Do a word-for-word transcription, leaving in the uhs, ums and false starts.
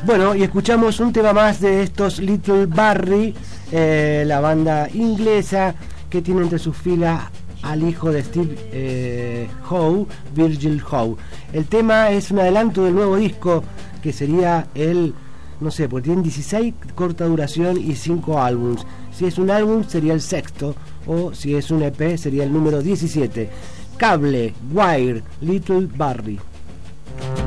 Bueno, y escuchamos un tema más de estos Little Barrie, eh, la banda inglesa que tiene entre sus filas al hijo de Steve eh, Howe, Virgil Howe. El tema es un adelanto del nuevo disco, que sería el, no sé, porque tienen dieciséis corta duración y cinco álbums. Si es un álbum sería el sexto, o si es un E P sería el número diecisiete. Cable, Wire, Little Barrie.